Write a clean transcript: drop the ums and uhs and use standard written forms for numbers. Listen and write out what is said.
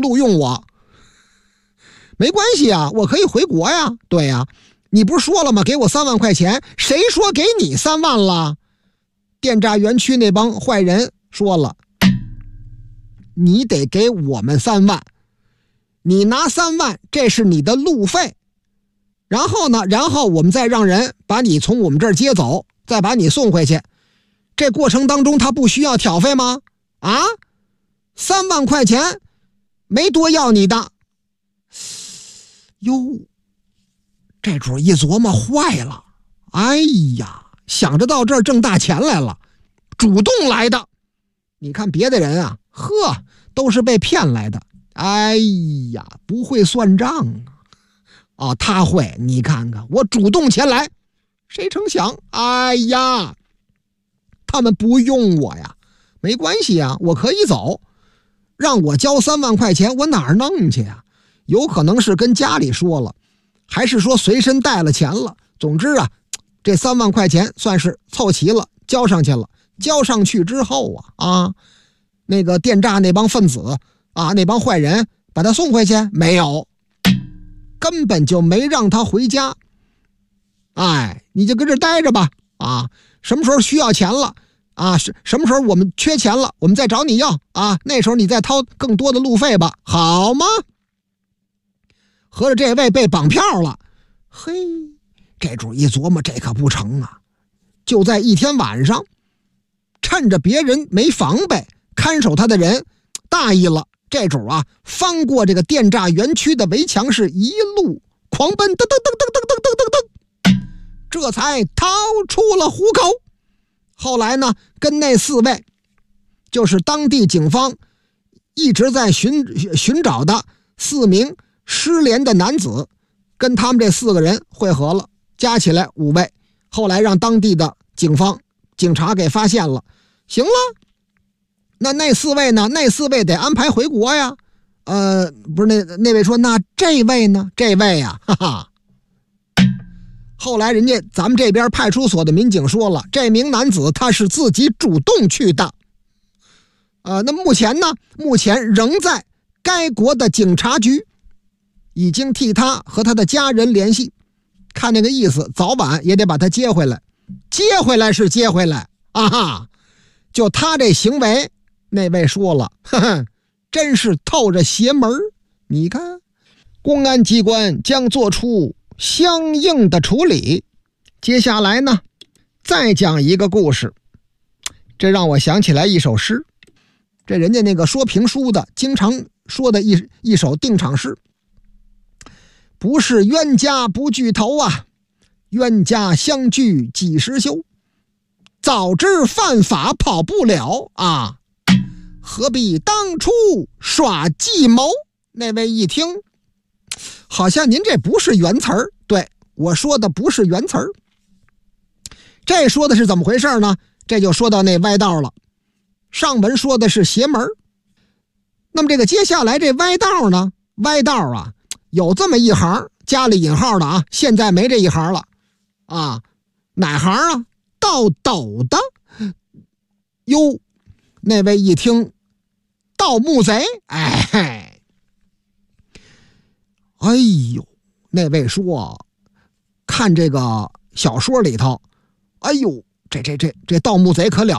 录用我。没关系啊，我可以回国呀。对呀，你不是说了吗？给我3万块钱，谁说给你3万了？电诈园区那帮坏人说了，你得给我们3万，你拿3万，这是你的路费。然后呢，我们再让人把你从我们这儿接走，再把你送回去。这过程当中他不需要挑费吗？啊，3万块钱没多要你的。哟，这主一琢磨坏了，哎呀，想着到这儿挣大钱来了，主动来的。你看别的人啊，都是被骗来的。哎呀，不会算账啊！他会，你看看，我主动前来，谁成想，哎呀，他们不用我呀，没关系啊，我可以走，让我交3万块钱，我哪儿弄去呀？有可能是跟家里说了，还是说随身带了钱了。总之啊，这3万块钱算是凑齐了，交上去了。交上去之后那个电诈那帮分子那帮坏人把他送回去没有？根本就没让他回家。哎，你就跟这待着吧什么时候需要钱了什么时候我们缺钱了，我们再找你要那时候你再掏更多的路费吧，好吗？合着这位被绑票了，嘿，这主一琢磨，这可不成啊！就在一天晚上，趁着别人没防备，看守他的人大意了，这主翻过这个电诈园区的围墙，是一路狂奔，噔噔噔噔噔噔噔噔，这才逃出了虎口。后来呢，跟那4位就是当地警方一直在寻找的4名失联的男子，跟他们这4个人会合了，加起来5位。后来让当地的警察给发现了，行了，那4位呢？那4位得安排回国呀。不是那位说，那这位呢？这位呀，哈哈。后来咱们这边派出所的民警说了，这名男子他是自己主动去的。那目前仍在该国的警察局，已经替他和他的家人联系，看那个意思，早晚也得把他接回来。接回来是接回来就他这行为，那位说了，呵呵，真是透着邪门。你看，公安机关将做出相应的处理。接下来呢，再讲一个故事，这让我想起来一首诗，这人家那个说评书的经常说的一首定场诗。不是冤家不聚头冤家相聚几时休？早知犯法跑不了何必当初耍计谋？那位一听，好像您这不是原词儿。对，我说的不是原词儿。这说的是怎么回事呢？这就说到那歪道了。上文说的是邪门，那么这个接下来这歪道呢？歪道有这么一行加了引号的现在没这一行了哪行盗斗的。哟，那位一听，盗墓贼，哎呦，那位说看这个小说里头，哎呦，这盗墓贼可了